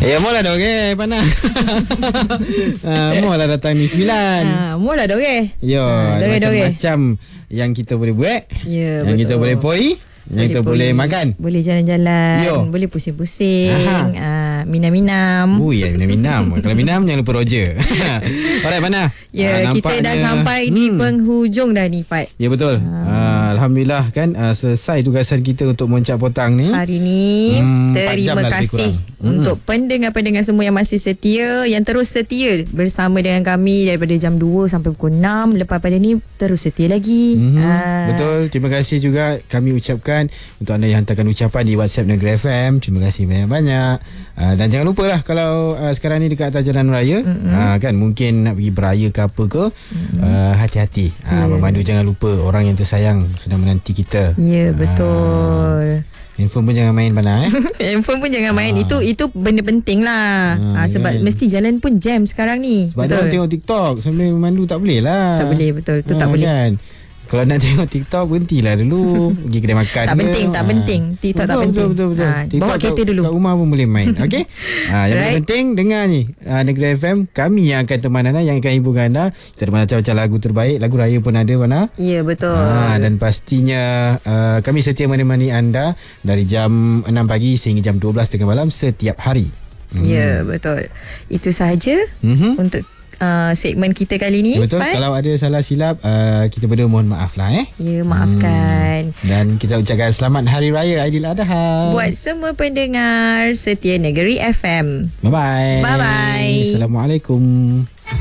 Ya, mula dah okey, Pana. Mula datang ni 9. Mula dah okey. Yo, macam-macam yang kita boleh buat. Ya, yang betul. kita boleh poi. Yang kita boleh makan. Boleh jalan-jalan. Yo. Boleh pusing-pusing. Minam-minam. Ya, minam. Kalau minam jangan lupa Roger. Alright, Pana. Ya, kita dah sampai di penghujung dah ni, Fat. Ya, betul. Alhamdulillah kan selesai tugasan kita untuk Moncak Potang ni. Hari ni terima kasih untuk pendengar-pendengar semua yang masih setia, yang terus setia bersama dengan kami daripada jam 2 sampai pukul 6. Lepas pada ni terus setia lagi. Betul. Terima kasih juga kami ucapkan untuk anda yang hantarkan ucapan di WhatsApp Negeri FM. Terima kasih banyak-banyak. Dan jangan lupalah kalau sekarang ni dekat atas jalan raya, kan mungkin nak pergi beraya ke apa ke, hati-hati. Memandu, jangan lupa orang yang tersayang sedang menanti kita. Ya, betul. Handphone pun jangan main, Pana. Handphone pun jangan main. Itu benda penting lah. Sebab kan, mesti jalan pun jam sekarang ni. Sebab dia tengok TikTok sambil memandu tak boleh lah. Tak boleh, betul. Itu tak boleh kan? Kalau nak tengok TikTok, berhentilah dulu. Pergi kedai makan. Tak penting. TikTok tak penting. Betul. Bawa kereta dulu. Kat rumah pun boleh main. Okey. Yang paling penting, dengar ni Negeri FM. Kami yang akan teman anda, yang akan hiburkan anda. Kita ada macam-macam lagu terbaik. Lagu raya pun ada, Pana. Ya, betul. Dan pastinya kami setia menemani anda dari jam 6 pagi sehingga jam 12 tengah malam setiap hari. Ya, betul. Itu sahaja untuk segmen kita kali ni. Betul. Kalau ada salah silap, kita berdua mohon maaf lah. Ya, maafkan. Dan kita ucapkan selamat Hari Raya Aidiladha buat semua pendengar setia Negeri FM. Bye-bye. Bye-bye. Assalamualaikum.